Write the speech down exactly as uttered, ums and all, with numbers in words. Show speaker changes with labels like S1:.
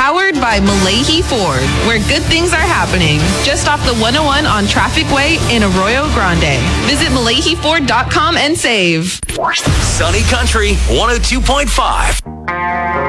S1: Powered by Malahi Ford, where good things are happening. Just off the one oh one on Traffic Way in Arroyo Grande. Visit malahi ford dot com and save.
S2: Sunny Country one oh two point five.